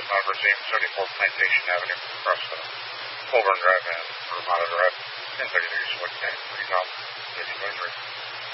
Mount Rosine, 74 Plantation Avenue, across the Colburn Drive and Ramada Drive, 1030 East, Wood County, 3 City Boundary.